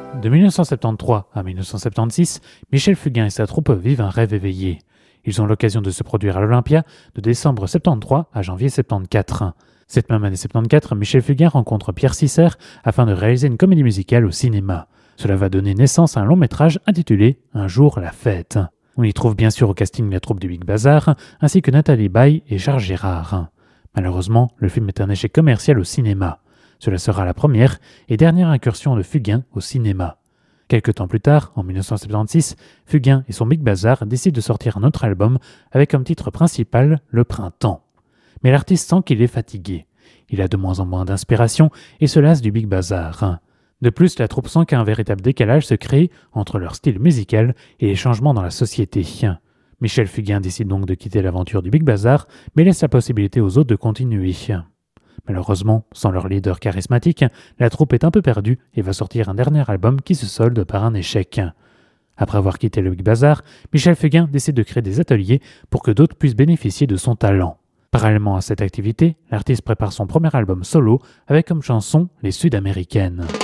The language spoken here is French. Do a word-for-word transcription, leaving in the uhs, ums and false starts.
De mille neuf cent soixante-treize à mille neuf cent soixante-seize, Michel Fugain et sa troupe vivent un rêve éveillé. Ils ont l'occasion de se produire à l'Olympia de décembre soixante-treize à janvier soixante-quatorze. Cette même année soixante-quatorze, Michel Fugain rencontre Pierre Sisser afin de réaliser une comédie musicale au cinéma. Cela va donner naissance à un long métrage intitulé « Un jour la fête ». On y trouve bien sûr au casting la troupe du Big Bazar, ainsi que Nathalie Baye et Charles Gérard. Malheureusement, le film est un échec commercial au cinéma. Cela sera la première et dernière incursion de Fugain au cinéma. Quelque temps plus tard, en mille neuf cent soixante-seize, Fugain et son Big Bazar décident de sortir un autre album avec comme titre principal « Le Printemps ». Mais l'artiste sent qu'il est fatigué. Il a de moins en moins d'inspiration et se lasse du Big Bazar. De plus, la troupe sent qu'un véritable décalage se crée entre leur style musical et les changements dans la société. Michel Fugain décide donc de quitter l'aventure du Big Bazar, mais laisse la possibilité aux autres de continuer. Malheureusement, sans leur leader charismatique, la troupe est un peu perdue et va sortir un dernier album qui se solde par un échec. Après avoir quitté le Big Bazar, Michel Fugain décide de créer des ateliers pour que d'autres puissent bénéficier de son talent. Parallèlement à cette activité, l'artiste prépare son premier album solo avec comme chanson les Sud-Américaines.